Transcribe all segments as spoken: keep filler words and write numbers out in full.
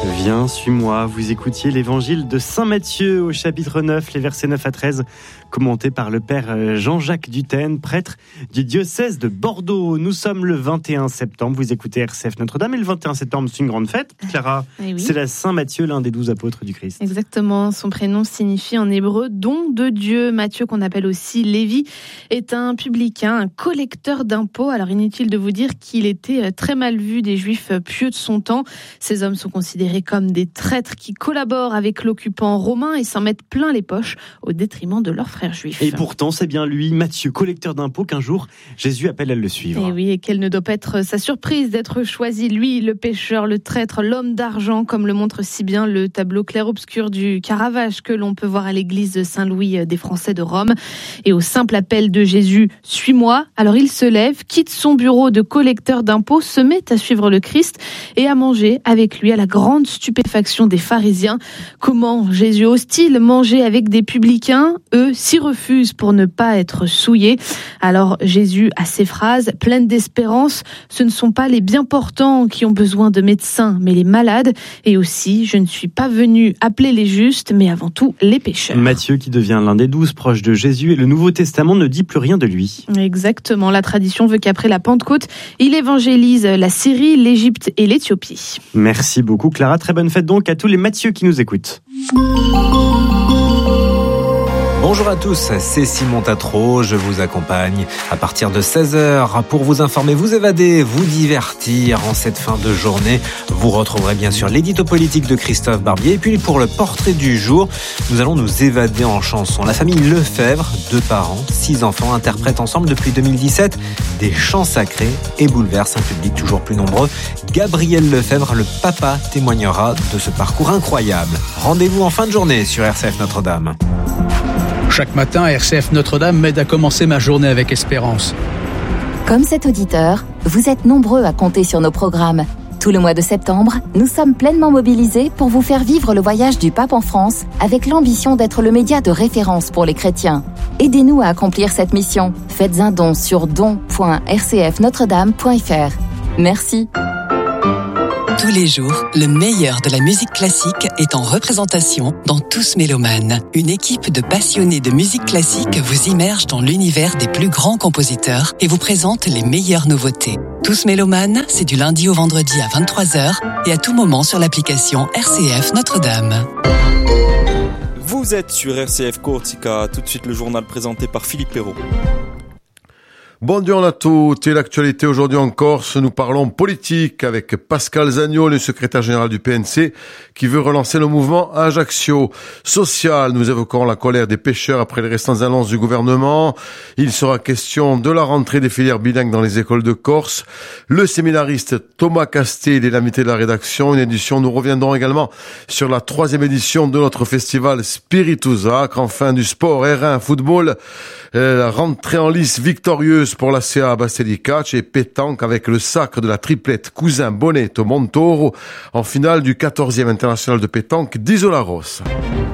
Viens, suis-moi. Vous écoutiez l'évangile de Saint Matthieu au chapitre neuf, les versets neuf à treize, commenté par le père Jean-Jacques Dutène, prêtre du diocèse de Bordeaux. Nous sommes le vingt et un septembre. Vous écoutez R C F Notre-Dame et le vingt et un septembre, c'est une grande fête. Clara, eh oui. C'est la Saint Matthieu, l'un des douze apôtres du Christ. Exactement. Son prénom signifie en hébreu don de Dieu. Matthieu, qu'on appelle aussi Lévi, est un publicain, un collecteur d'impôts. Alors inutile de vous dire qu'il était très mal vu des Juifs pieux de son temps. Ces hommes sont considérés comme des traîtres qui collaborent avec l'occupant romain et s'en mettent plein les poches au détriment de leurs frères juifs. Et pourtant, c'est bien lui, Matthieu, collecteur d'impôts, qu'un jour Jésus appelle à le suivre. Et oui, et quelle ne doit pas être sa surprise d'être choisi, lui, le pécheur, le traître, l'homme d'argent, comme le montre si bien le tableau clair-obscur du Caravage que l'on peut voir à l'église Saint-Louis des Français de Rome. Et au simple appel de Jésus, « Suis-moi », alors il se lève, quitte son bureau de collecteur d'impôts, se met à suivre le Christ et à manger avec lui à la grande stupéfaction des pharisiens. Comment Jésus ose-t-il manger avec des publicains? Eux s'y refusent pour ne pas être souillés. Alors Jésus a ces phrases pleines d'espérance. Ce ne sont pas les bien portants qui ont besoin de médecins, mais les malades. Et aussi, je ne suis pas venu appeler les justes, mais avant tout les pécheurs. Matthieu qui devient l'un des douze proches de Jésus et le Nouveau Testament ne dit plus rien de lui. Exactement. La tradition veut qu'après la Pentecôte, il évangélise la Syrie, l'Égypte et l'Éthiopie. Merci beaucoup Clara. Très bonne fête donc à tous les Matthieu qui nous écoutent. Bonjour à tous, c'est Simon Tatro, je vous accompagne à partir de seize heures pour vous informer, vous évader, vous divertir en cette fin de journée. Vous retrouverez bien sûr l'édito politique de Christophe Barbier et puis pour le portrait du jour, nous allons nous évader en chanson. La famille Lefebvre, deux parents, six enfants, interprètent ensemble depuis deux mille dix-sept des chants sacrés et bouleversent un public toujours plus nombreux. Gabriel Lefebvre, le papa, témoignera de ce parcours incroyable. Rendez-vous en fin de journée sur R C F Notre-Dame. Chaque matin, R C F Notre-Dame m'aide à commencer ma journée avec espérance. Comme cet auditeur, vous êtes nombreux à compter sur nos programmes. Tout le mois de septembre, nous sommes pleinement mobilisés pour vous faire vivre le voyage du pape en France avec l'ambition d'être le média de référence pour les chrétiens. Aidez-nous à accomplir cette mission. Faites un don sur don point r c f notre dame point f r. Merci. Tous les jours, le meilleur de la musique classique est en représentation dans Tous Mélomanes. Une équipe de passionnés de musique classique vous immerge dans l'univers des plus grands compositeurs et vous présente les meilleures nouveautés. Tous Mélomanes, c'est du lundi au vendredi à vingt-trois heures et à tout moment sur l'application R C F Notre-Dame. Vous êtes sur R C F Corsica, tout de suite le journal présenté par Philippe Perrault. Bonjour à tous, et l'actualité aujourd'hui en Corse, nous parlons politique avec Pascal Zagnol, le secrétaire général du P N C, qui veut relancer le mouvement à Ajaccio. Social, nous évoquons la colère des pêcheurs après les récentes annonces du gouvernement. Il sera question de la rentrée des filières bilingues dans les écoles de Corse. Le séminariste Thomas Castel est l'invité de la rédaction. Une édition, nous reviendrons également sur la troisième édition de notre festival Spiritus Acre. Enfin, du sport, R un, football, la rentrée en lice victorieuse pour la C A Bastelicac et pétanque avec le sacre de la triplette Cousin Bonetto Montoro en finale du quatorzième international de pétanque d'Isolaros.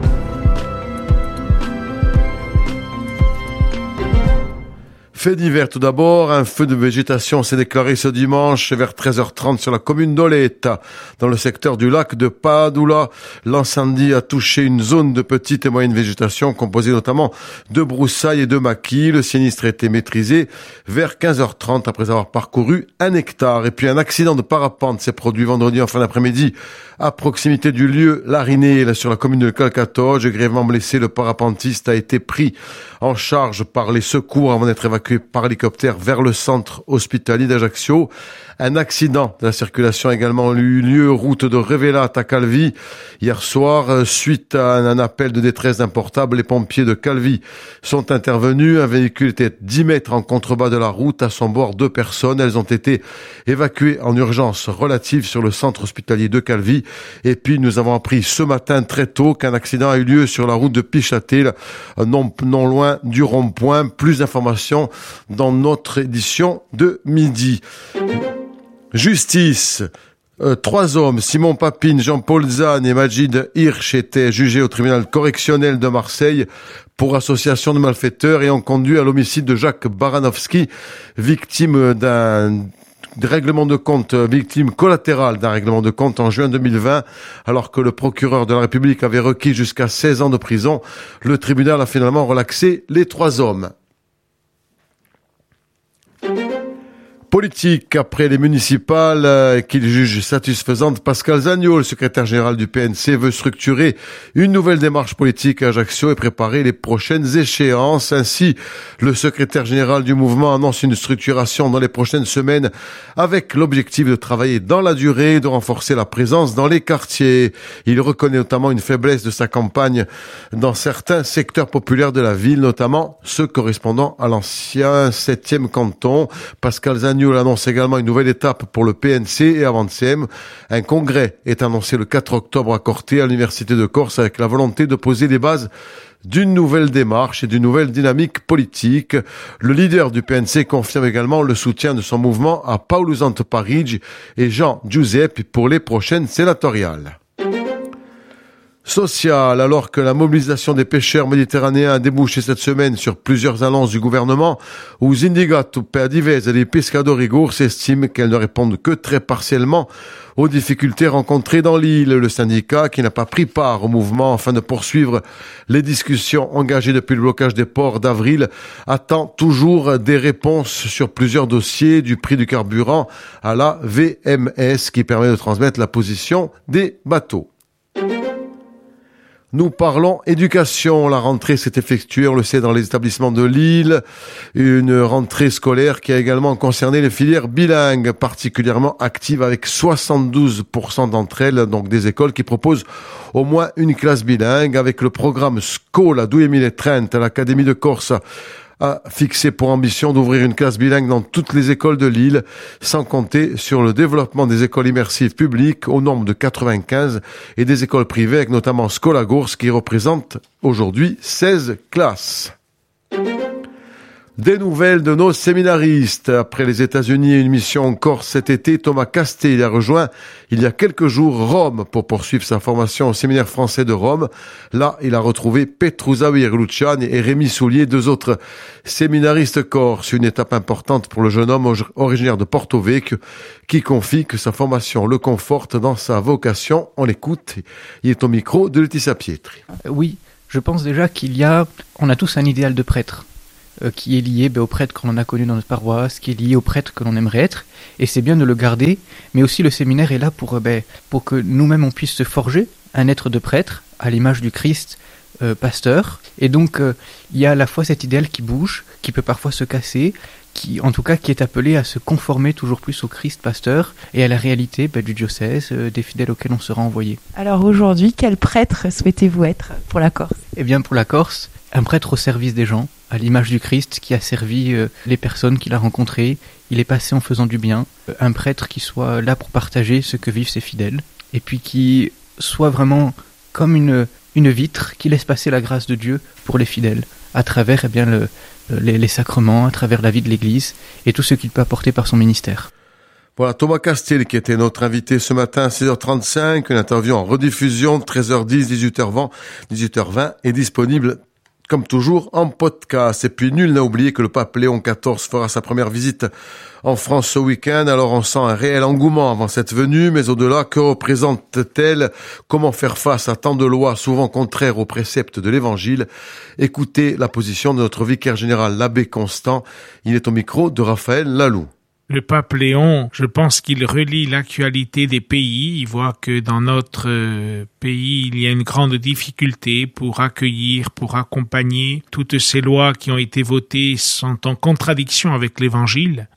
Fait divers tout d'abord, un feu de végétation s'est déclaré ce dimanche vers treize heures trente sur la commune d'Oletta, dans le secteur du lac de Padula. L'incendie a touché une zone de petite et moyenne végétation composée notamment de broussailles et de maquis. Le sinistre a été maîtrisé vers quinze heures trente après avoir parcouru un hectare. Et puis un accident de parapente s'est produit vendredi en fin d'après-midi à proximité du lieu Lariné, sur la commune de Calcatoge. Grièvement blessé, le parapentiste a été pris en charge par les secours avant d'être évacué par hélicoptère vers le centre hospitalier d'Ajaccio. Un accident de la circulation a également eu lieu route de Revelat à Calvi hier soir. Suite à un appel de détresse d'un portable, les pompiers de Calvi sont intervenus. Un véhicule était dix mètres en contrebas de la route. À son bord, deux personnes. Elles ont été évacuées en urgence relative sur le centre hospitalier de Calvi. Et puis, nous avons appris ce matin très tôt qu'un accident a eu lieu sur la route de Pichatel, non, non loin du rond-point. Plus d'informations dans notre édition de midi. Justice. Euh, trois hommes, Simon Papine, Jean-Paul Zahn et Majid Hirsch, étaient jugés au tribunal correctionnel de Marseille pour association de malfaiteurs et ont conduit à l'homicide de Jacques Baranowski, victime d'un règlement de compte, victime collatérale d'un règlement de compte en juin deux mille vingt, alors que le procureur de la République avait requis jusqu'à seize ans de prison. Le tribunal a finalement relaxé les trois hommes. Politique, après les municipales euh, qu'il juge satisfaisantes, Pascal Zagnaud, le secrétaire général du P N C, veut structurer une nouvelle démarche politique à Ajaccio et préparer les prochaines échéances. Ainsi, le secrétaire général du mouvement annonce une structuration dans les prochaines semaines avec l'objectif de travailler dans la durée et de renforcer la présence dans les quartiers. Il reconnaît notamment une faiblesse de sa campagne dans certains secteurs populaires de la ville, notamment ceux correspondant à l'ancien septième canton. Pascal Zagnaud Nous annonce également une nouvelle étape pour le P N C et Avancem. Un congrès est annoncé le quatre octobre à Corté, à l'Université de Corse, avec la volonté de poser les bases d'une nouvelle démarche et d'une nouvelle dynamique politique. Le leader du P N C confirme également le soutien de son mouvement à Paolo Zante Parigi et Jean Giuseppe pour les prochaines sénatoriales. Social, alors que la mobilisation des pêcheurs méditerranéens a débouché cette semaine sur plusieurs annonces du gouvernement, où Sindicato per Difesa dei Pescatori Corse estime qu'elles ne répondent que très partiellement aux difficultés rencontrées dans l'île. Le syndicat, qui n'a pas pris part au mouvement afin de poursuivre les discussions engagées depuis le blocage des ports d'avril, attend toujours des réponses sur plusieurs dossiers, du prix du carburant à la V M S, qui permet de transmettre la position des bateaux. Nous parlons éducation. La rentrée s'est effectuée, on le sait, dans les établissements de l'île. Une rentrée scolaire qui a également concerné les filières bilingues, particulièrement actives avec soixante-douze pour cent d'entre elles, donc des écoles qui proposent au moins une classe bilingue. Avec le programme Scola duemilatrenta, l'Académie de Corse a fixé pour ambition d'ouvrir une classe bilingue dans toutes les écoles de l'île, sans compter sur le développement des écoles immersives publiques au nombre de quatre-vingt-quinze et des écoles privées avec notamment Scola Corse qui représente aujourd'hui seize classes. Des nouvelles de nos séminaristes. Après les États-Unis et une mission en Corse cet été, Thomas Castel a rejoint il y a quelques jours Rome pour poursuivre sa formation au séminaire français de Rome. Là, il a retrouvé Petrusavi Luciani et Rémi Soulier, deux autres séminaristes corses. Une étape importante pour le jeune homme originaire de Porto Vecchio qui confie que sa formation le conforte dans sa vocation. On l'écoute. Il est au micro de Laetitia Pietri. Oui, je pense déjà qu'il y a, on a tous un idéal de prêtre. Euh, qui est lié ben, au prêtre qu'on a connu dans notre paroisse, qui est lié au prêtre que l'on aimerait être, et c'est bien de le garder, mais aussi le séminaire est là pour, ben, pour que nous-mêmes on puisse se forger un être de prêtre, à l'image du Christ euh, pasteur, et donc euh, il y a à la fois cet idéal qui bouge, qui peut parfois se casser, qui, en tout cas qui est appelé à se conformer toujours plus au Christ pasteur, et à la réalité ben, du diocèse, euh, des fidèles auxquels on sera envoyé. Alors aujourd'hui, quel prêtre souhaitez-vous être pour la Corse ? Eh bien pour la Corse, un prêtre au service des gens, à l'image du Christ qui a servi euh, les personnes qu'il a rencontrées. Il est passé en faisant du bien. Euh, un prêtre qui soit là pour partager ce que vivent ses fidèles. Et puis qui soit vraiment comme une, une vitre qui laisse passer la grâce de Dieu pour les fidèles, à travers eh bien, le, les, les sacrements, à travers la vie de l'Église et tout ce qu'il peut apporter par son ministère. Voilà, Thomas Castel qui était notre invité ce matin à seize heures trente-cinq. Une interview en rediffusion, treize heures dix, dix-huit heures vingt, dix-huit heures vingt, est disponible comme toujours en podcast. Et puis nul n'a oublié que le pape Léon quatorze fera sa première visite en France ce week-end. Alors on sent un réel engouement avant cette venue, mais au-delà, que représente-t-elle? Comment faire face à tant de lois souvent contraires aux préceptes de l'Évangile? Écoutez la position de notre vicaire général, l'abbé Constant. Il est au micro de Raphaël Lalou. Le pape Léon, je pense qu'il relie l'actualité des pays. Il voit que dans notre pays, il y a une grande difficulté pour accueillir, pour accompagner. Toutes ces lois qui ont été votées sont en contradiction avec l'Évangile.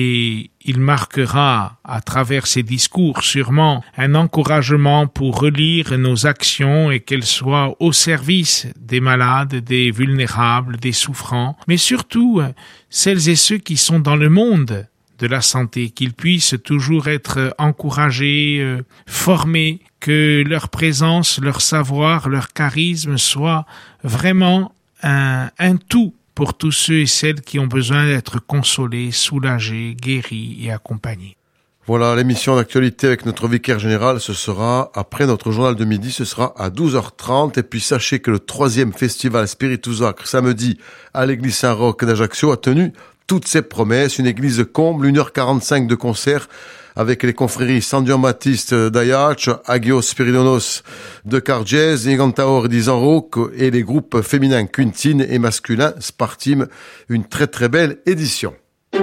Et il marquera, à travers ses discours, sûrement un encouragement pour relire nos actions et qu'elles soient au service des malades, des vulnérables, des souffrants, mais surtout celles et ceux qui sont dans le monde de la santé, qu'ils puissent toujours être encouragés, euh, formés, que leur présence, leur savoir, leur charisme soient vraiment un, un tout pour tous ceux et celles qui ont besoin d'être consolés, soulagés, guéris et accompagnés. Voilà, l'émission d'actualité avec notre vicaire général, ce sera après notre journal de midi, ce sera à douze heures trente. Et puis sachez que le troisième festival Spiritus Sacre, samedi, à l'église Saint-Roch d'Ajaccio, a tenu toutes ses promesses. Une église comble, une heure quarante-cinq de concert avec les confréries San Giambattiste d'Aiac, Agios Spiridonos de Cargès, Nigantaor d'Izanroc et les groupes féminins Quintine et masculins Spartim. Une très très belle édition.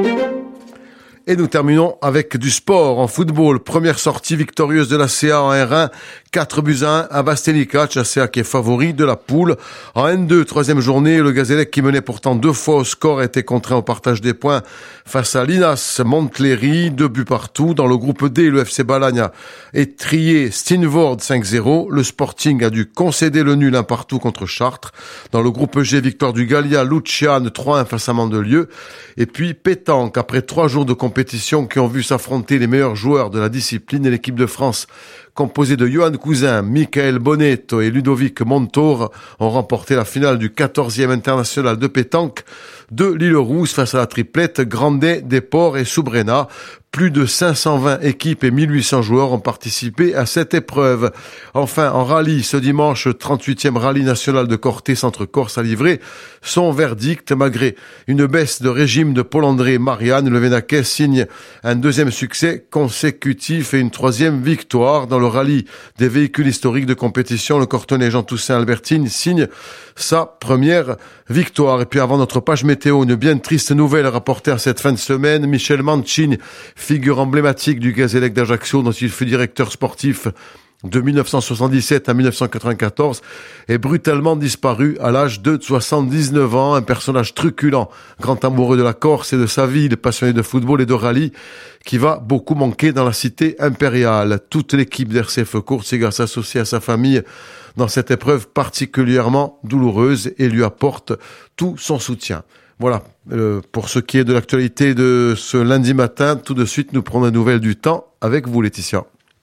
Et nous terminons avec du sport en football. Première sortie victorieuse de la C A en R un, quatre buts à un à Bastelica, la C A qui est favori de la poule. En N deux, troisième journée, le Gazélec qui menait pourtant deux fois au score a été contraint au partage des points face à l'Inas Montléry, deux buts partout. Dans le groupe D, le F C Balagne a étrié Steenvoorde cinq zéro. Le Sporting a dû concéder le nul un partout contre Chartres. Dans le groupe G, victoire du Gallia Luciane trois un face à Mandelieu. Et puis pétanque, après trois jours de compétition qui ont vu s'affronter les meilleurs joueurs de la discipline et l'équipe de France composée de Johan Cousin, Michael Bonetto et Ludovic Montor ont remporté la finale du quatorzième international de pétanque de l'Île-Rousse face à la triplette Grandet, Desports et Soubrena. Plus de cinq cent vingt équipes et mille huit cents joueurs ont participé à cette épreuve. Enfin, en rallye, ce dimanche, trente-huitième rallye national de Corté Centre-Corse a livré son verdict. Malgré une baisse de régime de Paul-André Marianne, le Vénaquais signe un deuxième succès consécutif et une troisième victoire. Dans le rallye des véhicules historiques de compétition, le Cortonais Jean-Toussaint Albertine signe sa première victoire. Et puis avant notre page météo, une bien triste nouvelle rapportée à cette fin de semaine. Michel Mancini, figure emblématique du Gazélec d'Ajaccio dont il fut directeur sportif de mille neuf cent soixante-dix-sept à mille neuf cent quatre-vingt-quatorze, est brutalement disparu à l'âge de soixante-dix-neuf ans. Un personnage truculent, grand amoureux de la Corse et de sa ville, passionné de football et de rallye, qui va beaucoup manquer dans la cité impériale. Toute l'équipe d'R C F Corsica s'associe à sa famille dans cette épreuve particulièrement douloureuse et lui apporte tout son soutien. Voilà, euh, pour ce qui est de l'actualité de ce lundi matin, tout de suite nous prenons des nouvelles du temps avec vous, Laetitia.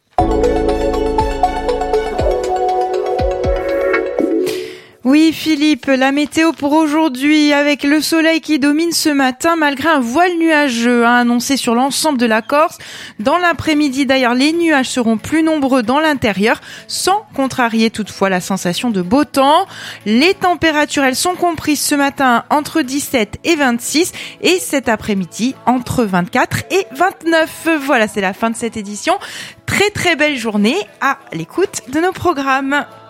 Oui, Philippe, la météo pour aujourd'hui, avec le soleil qui domine ce matin, malgré un voile nuageux hein, annoncé sur l'ensemble de la Corse. Dans l'après-midi, d'ailleurs, les nuages seront plus nombreux dans l'intérieur, sans contrarier toutefois la sensation de beau temps. Les températures, elles sont comprises ce matin entre dix-sept et vingt-six, et cet après-midi, entre vingt-quatre et vingt-neuf. Voilà, c'est la fin de cette édition. Très très belle journée à l'écoute de nos programmes.